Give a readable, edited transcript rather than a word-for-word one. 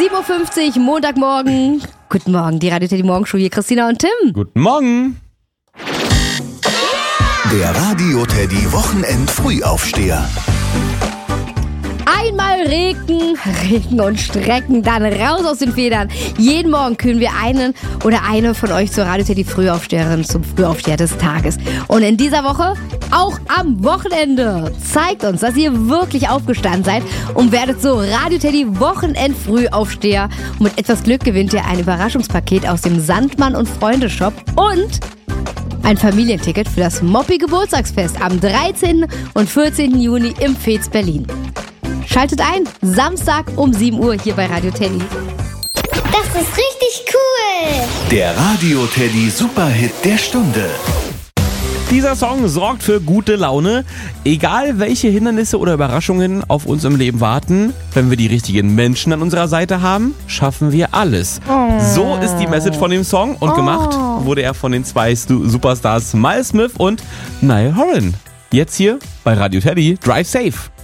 7.50 Uhr, Montagmorgen. Guten Morgen, die Radio Teddy Morgenshow hier, Christina und Tim. Guten Morgen. Der Radio Teddy Wochenend-Frühaufsteher. Einmal Regen und Strecken, dann raus aus den Federn. Jeden Morgen kühlen wir einen oder eine von euch zur Radio Teddy Frühaufsteherin, zum Frühaufsteher des Tages. Und in dieser Woche auch am Wochenende. Zeigt uns, dass ihr wirklich aufgestanden seid und werdet so Radio Teddy Wochenend Frühaufsteher. Und mit etwas Glück gewinnt ihr ein Überraschungspaket aus dem Sandmann und Freunde Shop und ein Familienticket für das Moppi Geburtstagsfest am 13. und 14. Juni im Veets Berlin. Schaltet ein, Samstag um 7 Uhr hier bei Radio Teddy. Das ist richtig cool. Der Radio Teddy Superhit der Stunde. Dieser Song sorgt für gute Laune. Egal welche Hindernisse oder Überraschungen auf uns im Leben warten, wenn wir die richtigen Menschen an unserer Seite haben, schaffen wir alles. So ist die Message von dem Song und gemacht wurde er von den zwei Superstars Miles Smith und Niall Horan. Jetzt hier bei Radio Teddy Drive Safe.